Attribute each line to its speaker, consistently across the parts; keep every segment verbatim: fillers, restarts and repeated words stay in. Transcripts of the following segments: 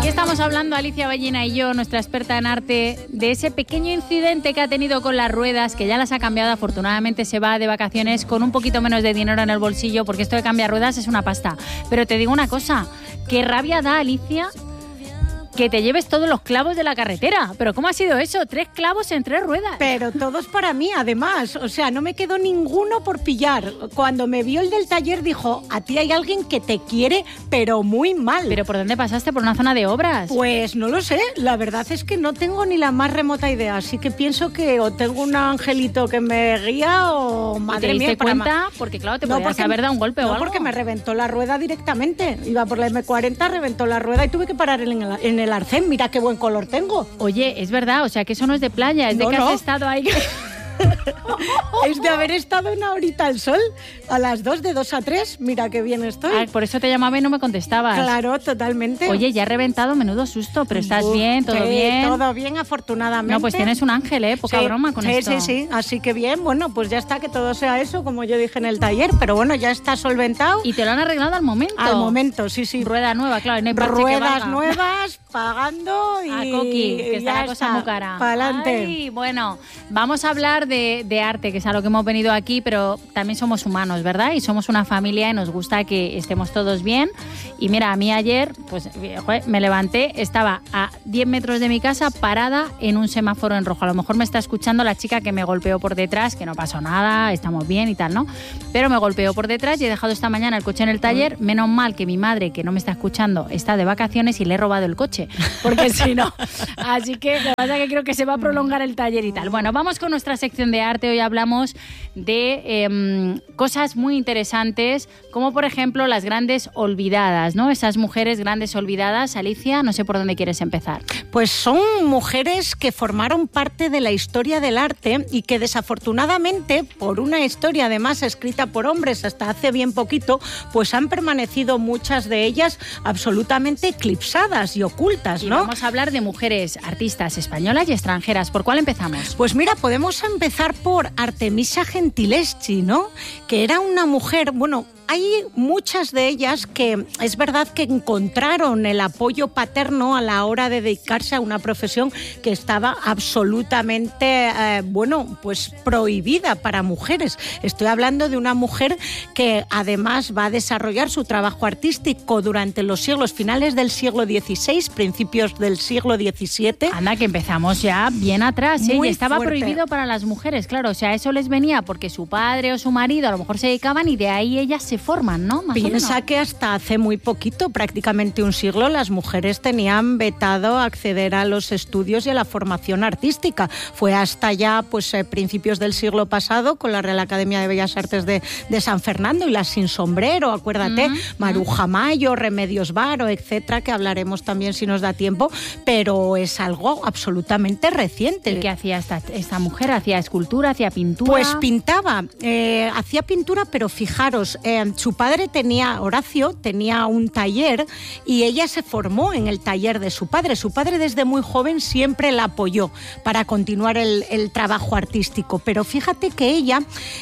Speaker 1: Aquí estamos hablando, Alicia Ballina y yo, nuestra experta en arte, de ese pequeño incidente que ha tenido con las ruedas, que ya las ha cambiado. Afortunadamente se va de vacaciones con un poquito menos de dinero en el bolsillo, porque esto de cambiar ruedas es una pasta. Pero te digo una cosa, qué rabia da, Alicia, que te lleves todos los clavos de la carretera. ¿Pero cómo ha sido eso? Tres clavos en tres ruedas.
Speaker 2: Pero todos para mí, además. O sea, no me quedó ninguno por pillar. Cuando me vio el del taller, dijo, a ti hay alguien que te quiere, pero muy mal.
Speaker 1: ¿Pero por dónde pasaste? ¿Por una zona de obras?
Speaker 2: Pues no lo sé. La verdad es que no tengo ni la más remota idea. Así que pienso que o tengo un angelito que me guía o, madre
Speaker 1: mía,
Speaker 2: mía,
Speaker 1: ¿te diste cuenta? Porque claro, te
Speaker 2: no,
Speaker 1: podías haber dado un golpe
Speaker 2: no,
Speaker 1: o algo.
Speaker 2: No, porque me reventó la rueda directamente. Iba por la eme cuarenta, reventó la rueda y tuve que parar en el, en el arcén. Mira qué buen color tengo.
Speaker 1: Oye, es verdad, o sea que eso no es de playa, es
Speaker 2: no,
Speaker 1: de que
Speaker 2: no.
Speaker 1: has estado ahí.
Speaker 2: Es de haber estado una horita al sol, a las dos, de dos a tres. Mira qué bien estoy.
Speaker 1: Ah, por eso te llamaba y no me contestabas.
Speaker 2: Claro, totalmente.
Speaker 1: Oye, ya he reventado, menudo susto, pero estás Uf, bien, todo
Speaker 2: sí,
Speaker 1: bien.
Speaker 2: Todo bien, afortunadamente.
Speaker 1: No, pues tienes un ángel, ¿eh? Poca
Speaker 2: sí,
Speaker 1: broma con
Speaker 2: sí,
Speaker 1: esto.
Speaker 2: Sí, sí, sí. Así que bien, bueno, pues ya está, que todo sea eso, como yo dije en el taller, pero bueno, ya está solventado.
Speaker 1: Y te lo han arreglado al momento.
Speaker 2: Al momento, sí, sí.
Speaker 1: Rueda nueva, claro, no hay parche
Speaker 2: Ruedas
Speaker 1: que valga.
Speaker 2: nuevas, pagando y...
Speaker 1: A Coqui, que está la cosa
Speaker 2: está,
Speaker 1: muy cara.
Speaker 2: Pa'lante.
Speaker 1: Ay, bueno, vamos a hablar de, de arte, que es a lo que hemos venido aquí, pero también somos humanos, ¿verdad? Y somos una familia y nos gusta que estemos todos bien. Y mira, a mí ayer, pues joder, me levanté, estaba a diez metros de mi casa parada en un semáforo en rojo. A lo mejor me está escuchando la chica que me golpeó por detrás, que no pasó nada, estamos bien y tal, ¿no? Pero me golpeó por detrás y he dejado esta mañana el coche en el taller. Menos mal que mi madre, que no me está escuchando, está de vacaciones y le he robado el coche, porque si no... Así que la verdad que creo que se va a prolongar el taller y tal. Bueno, vamos con nuestra sección de arte. Hoy hablamos de eh, cosas muy interesantes, como por ejemplo las grandes olvidadas, ¿no? Esas mujeres grandes olvidadas. Alicia, no sé por dónde quieres empezar.
Speaker 2: Pues son mujeres que formaron parte de la historia del arte y que desafortunadamente, por una historia además escrita por hombres hasta hace bien poquito, pues han permanecido muchas de ellas absolutamente eclipsadas y ocultas, ¿no?
Speaker 1: Y vamos a hablar de mujeres artistas españolas y extranjeras. ¿Por cuál empezamos?
Speaker 2: Pues mira, podemos empezar por Artemisia Gentileschi, ¿no? Que era una mujer, bueno... Hay muchas de ellas que es verdad que encontraron el apoyo paterno a la hora de dedicarse a una profesión que estaba absolutamente, eh, bueno, pues prohibida para mujeres. Estoy hablando de una mujer que además va a desarrollar su trabajo artístico durante los siglos finales del siglo dieciséis, principios del siglo diecisiete.
Speaker 1: Anda, que empezamos ya bien atrás, ¿eh?
Speaker 2: Muy
Speaker 1: Y estaba
Speaker 2: fuerte.
Speaker 1: prohibido para las mujeres, claro. O sea, eso les venía porque su padre o su marido a lo mejor se dedicaban y de ahí ellas se forman, ¿no? Más
Speaker 2: Piensa que hasta hace muy poquito, prácticamente un siglo, las mujeres tenían vetado acceder a los estudios y a la formación artística. Fue hasta ya pues eh, principios del siglo pasado con la Real Academia de Bellas Artes de, de San Fernando y las sin sombrero, acuérdate, mm, Maruja mm. Mayo, Remedios Varo, etcétera, que hablaremos también si nos da tiempo, pero es algo absolutamente reciente.
Speaker 1: ¿Y qué hacía esta, esta mujer? ¿Hacía escultura? ¿Hacía pintura?
Speaker 2: Pues pintaba, eh, hacía pintura, pero fijaros, eh, su padre tenía, Horacio, tenía un taller y ella se formó en el taller de su padre. Su padre desde muy joven siempre la apoyó para continuar el, el trabajo artístico, pero fíjate que ella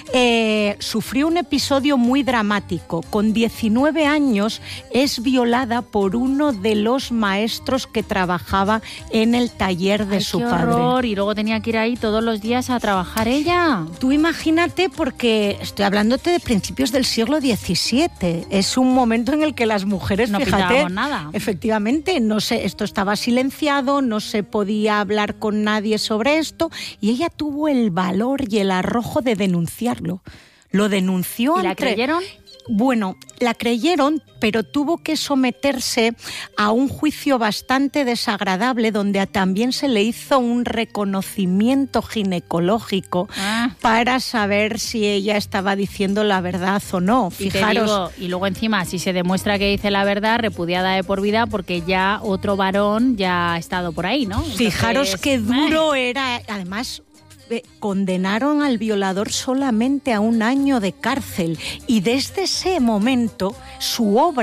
Speaker 2: eh, sufrió un episodio muy dramático. Con diecinueve años es violada por uno de los maestros que trabajaba en el taller de
Speaker 1: Ay,
Speaker 2: su
Speaker 1: qué
Speaker 2: padre.
Speaker 1: Horror. Y luego tenía que ir ahí todos los días a trabajar ella.
Speaker 2: Tú imagínate, porque estoy hablándote de principios del siglo diecisiete. Es un momento en el que las mujeres,
Speaker 1: no
Speaker 2: fíjate,
Speaker 1: pintábamos nada.
Speaker 2: Efectivamente, no sé, esto estaba silenciado, no se podía hablar con nadie sobre esto y ella tuvo el valor y el arrojo de denunciarlo. Lo denunció.
Speaker 1: ¿Y la
Speaker 2: entre...
Speaker 1: creyeron?
Speaker 2: Bueno, la creyeron, pero tuvo que someterse a un juicio bastante desagradable donde también se le hizo un reconocimiento ginecológico ah. para saber si ella estaba diciendo la verdad o no. Fijaros.
Speaker 1: Y, te digo, y luego encima, si se demuestra que dice la verdad, repudiada de por vida porque ya otro varón ya ha estado por ahí, ¿no? Entonces,
Speaker 2: fijaros qué duro eh. era, además... condenaron al violador solamente a un año de cárcel y desde ese momento su obra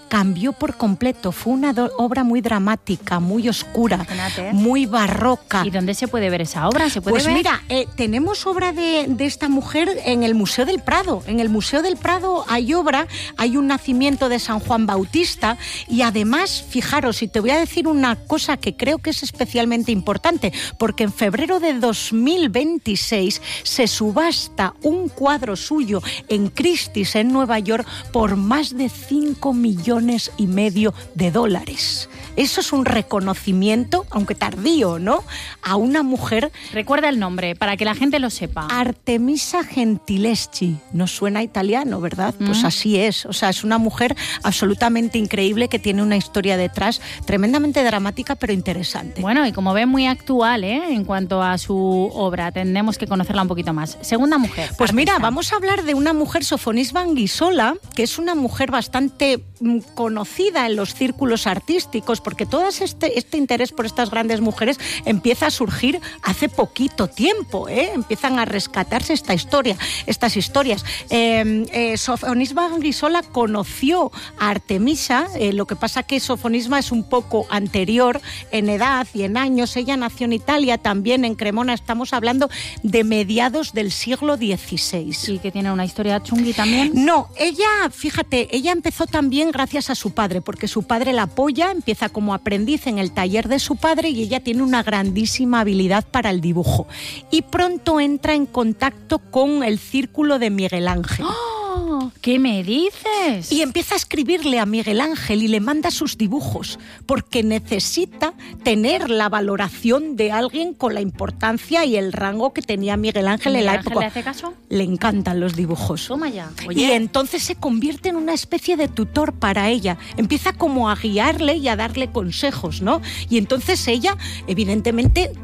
Speaker 2: cambió por completo. Fue una do- obra muy dramática, muy oscura,
Speaker 1: Imagínate.
Speaker 2: muy barroca.
Speaker 1: ¿Y dónde se puede ver esa obra? ¿Se puede
Speaker 2: Pues
Speaker 1: ver?
Speaker 2: mira, eh, tenemos obra de, de esta mujer en el Museo del Prado. En el Museo del Prado hay obra, hay un nacimiento de San Juan Bautista y además, fijaros, y te voy a decir una cosa que creo que es especialmente importante, porque en febrero de dos mil veintiséis se subasta un cuadro suyo en Christie's en Nueva York por más de cinco millones y medio de dólares. Eso es un reconocimiento, aunque tardío, ¿no?, a una mujer.
Speaker 1: Recuerda el nombre, para que la gente lo sepa.
Speaker 2: Artemisa Gentileschi. No suena italiano, ¿verdad? Mm. Pues así es. O sea, es una mujer absolutamente increíble que tiene una historia detrás tremendamente dramática, pero interesante.
Speaker 1: Bueno, y como ven, muy actual, ¿eh? En cuanto a su obra. Tenemos que conocerla un poquito más. Segunda mujer.
Speaker 2: Pues
Speaker 1: artista.
Speaker 2: mira, vamos a hablar de una mujer, Sofonisba Anguissola, que es una mujer bastante mm, conocida en los círculos artísticos, porque todo este, este interés por estas grandes mujeres empieza a surgir hace poquito tiempo, ¿eh? Empiezan a rescatarse esta historia, estas historias. Eh, eh, Sofonisba Anguissola conoció a Artemisa, eh, lo que pasa que Sofonisba es un poco anterior en edad y en años. Ella nació en Italia, también en Cremona. Estamos hablando de mediados del siglo dieciséis.
Speaker 1: ¿Y que tiene una historia chungui también?
Speaker 2: No, ella, fíjate, ella empezó también gracias a su padre, porque su padre la apoya, empieza como aprendiz en el taller de su padre y ella tiene una grandísima habilidad para el dibujo. Y pronto entra en contacto con el círculo de Miguel Ángel.
Speaker 1: ¡Oh! ¿Qué me dices?
Speaker 2: Y empieza a escribirle a Miguel Ángel y le manda sus dibujos, porque necesita tener la valoración de alguien con la importancia y el rango que tenía Miguel Ángel
Speaker 1: ¿Miguel
Speaker 2: en la
Speaker 1: Ángel
Speaker 2: época.
Speaker 1: le hace caso?
Speaker 2: Le encantan los dibujos.
Speaker 1: Toma ya.
Speaker 2: Y
Speaker 1: Oye,
Speaker 2: entonces se convierte en una especie de tutor para ella. Empieza como a guiarle y a darle consejos, ¿no? Y entonces ella, evidentemente,